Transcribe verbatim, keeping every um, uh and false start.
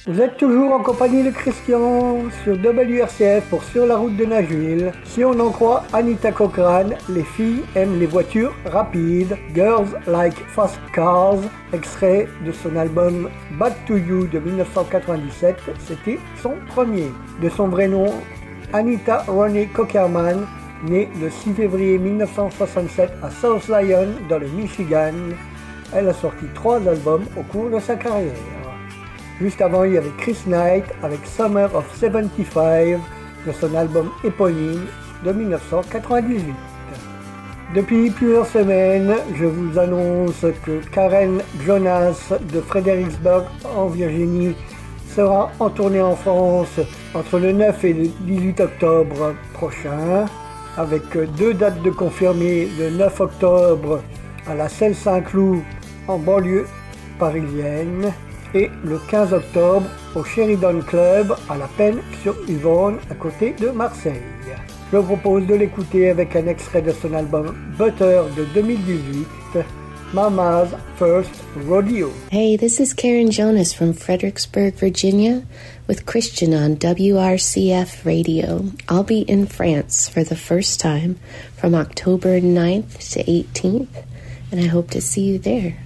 Vous êtes toujours en compagnie de Christian sur W R C F pour Sur la route de Nashville. Si on en croit Anita Cochrane, les filles aiment les voitures rapides. Girls Like Fast Cars, extrait de son album Back to You de dix-neuf cent quatre-vingt-dix-sept, c'était son premier. De son vrai nom, Anita Ronnie Cockerman, née le six février mille neuf cent soixante-sept à South Lyon dans le Michigan. Elle a sorti trois albums au cours de sa carrière. Juste avant, il y avait Chris Knight avec Summer of soixante-quinze de son album éponyme de dix-neuf cent quatre-vingt-dix-huit. Depuis plusieurs semaines, je vous annonce que Karen Jonas de Fredericksburg en Virginie sera en tournée en France entre le neuf et le dix-huit octobre prochain, avec deux dates de confirmées, le neuf octobre à la Selle Saint-Cloud en banlieue parisienne et le quinze octobre au Sheridan Club à La Penne-sur-Yvonne à côté de Marseille. Je vous propose de l'écouter avec un extrait de son album Butter de deux mille dix-huit, Mama's First Rodeo. Hey, this is Karen Jonas from Fredericksburg, Virginia, with Christian on W R C F Radio. I'll be in France for the first time from October ninth to eighteenth, and I hope to see you there.